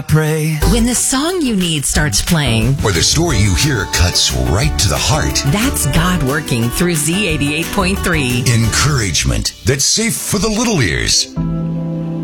Pray. When the song you need starts playing, or the story you hear cuts right to the heart, that's God working through Z88.3. Encouragement that's safe for the little ears.